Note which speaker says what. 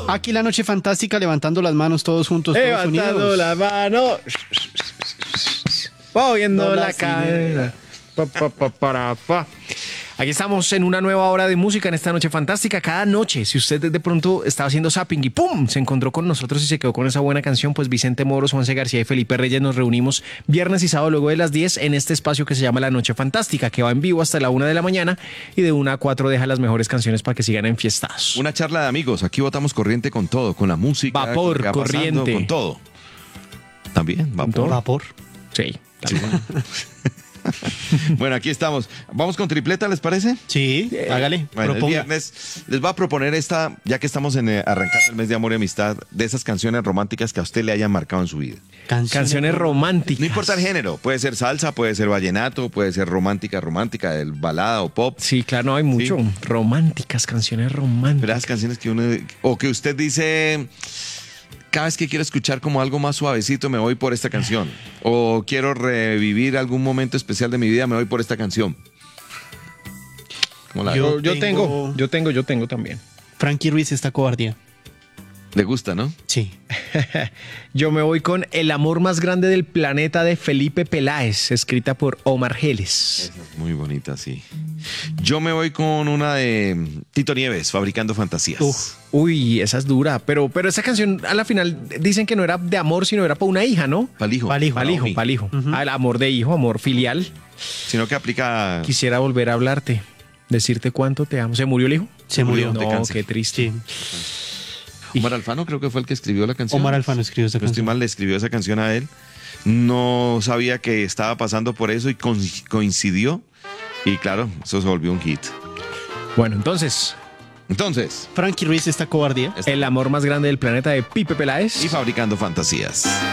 Speaker 1: Aquí la noche fantástica, levantando las manos todos juntos, todos
Speaker 2: Levantando
Speaker 1: unidos.
Speaker 2: la mano. Moviendo
Speaker 1: No,
Speaker 2: la
Speaker 1: la
Speaker 2: cadera. Pa. Aquí estamos en una nueva hora de música en esta noche fantástica. Cada noche, si usted de pronto estaba haciendo zapping y ¡pum! Se encontró con nosotros y se quedó con esa buena canción, pues Vicente Moros, Juanse García y Felipe Reyes nos reunimos viernes y sábado luego de las 10 en este espacio que se llama La Noche Fantástica, que va en vivo hasta la 1 de la mañana y de 1 a 4 deja las mejores canciones para que sigan enfiestados.
Speaker 3: Una charla de amigos. Aquí botamos corriente con todo, con la música.
Speaker 2: Vapor,
Speaker 3: que va pasando,
Speaker 2: corriente.
Speaker 3: Con todo. También, vapor.
Speaker 1: Vapor.
Speaker 2: Sí.
Speaker 3: Sí. Bueno, aquí estamos. Vamos con tripleta, ¿les parece?
Speaker 1: Sí, hágale.
Speaker 3: Bueno, el
Speaker 1: proponga.
Speaker 3: viernes les voy a proponer esta, ya que estamos arrancando el mes de amor y amistad, de esas canciones románticas que a usted le hayan marcado en su vida.
Speaker 2: Canciones románticas.
Speaker 3: No importa el género, puede ser salsa, puede ser vallenato, puede ser romántica, el balada o pop.
Speaker 2: Sí, claro, no hay mucho.
Speaker 3: Sí.
Speaker 2: Románticas, canciones románticas.
Speaker 3: Pero las canciones que uno, o que usted dice, cada vez que quiero escuchar como algo más suavecito me voy por esta canción. O quiero revivir algún momento especial de mi vida, me voy por esta canción. ¿Cómo la ve?
Speaker 2: Yo tengo también.
Speaker 1: Frankie Ruiz, esta cobardía.
Speaker 3: Le gusta, ¿no?
Speaker 1: Sí.
Speaker 2: Yo me voy con El amor más grande del planeta de Felipe Peláez, escrita por Omar Geles.
Speaker 3: Esa es muy bonita, sí. Yo me voy con una de Tito Nieves, Fabricando Fantasías.
Speaker 2: Uy, esa es dura, pero esa canción a la final dicen que no era de amor, sino era para una hija, ¿no?
Speaker 3: Pa'l hijo.
Speaker 1: Pa'l hijo.
Speaker 2: Pal hijo. El amor de hijo, amor filial.
Speaker 3: Sino que aplica...
Speaker 2: Quisiera volver a hablarte, decirte cuánto te amo. ¿Se murió el hijo?
Speaker 1: Se murió.
Speaker 3: de
Speaker 2: No,
Speaker 3: cáncer.
Speaker 2: qué triste.
Speaker 1: Sí.
Speaker 3: Omar Alfano creo que fue el que escribió la canción.
Speaker 1: Omar Alfano escribió esa
Speaker 3: No estoy
Speaker 1: canción.
Speaker 3: mal, le escribió esa canción a él. No sabía que estaba pasando por eso y coincidió. Y claro, eso se volvió un hit.
Speaker 2: Bueno, entonces,
Speaker 3: Entonces,
Speaker 1: Frankie Ruiz, esta cobardía.
Speaker 2: El amor más grande del planeta de Pipe Peláez.
Speaker 3: y Fabricando Fantasías.